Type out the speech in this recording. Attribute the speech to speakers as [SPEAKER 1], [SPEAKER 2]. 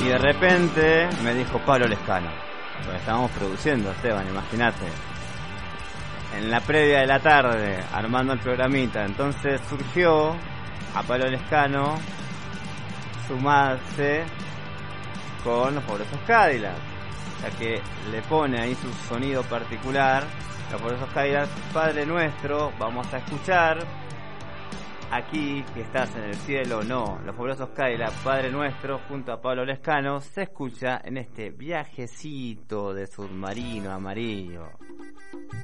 [SPEAKER 1] Y de repente me dijo Pablo Lescano, lo estábamos produciendo, Esteban, imagínate, en la previa de la tarde, armando el programita. Entonces surgió a Pablo Lescano sumarse con los Fabulosos Cadillacs, ya que le pone ahí su sonido particular. Los Fabulosos Cadillacs, Padre Nuestro, vamos a escuchar aquí que estás en el cielo. No, los Fabulosos Cadillacs, Padre Nuestro, junto a Pablo Lescano, se escucha en este viajecito de submarino amarillo.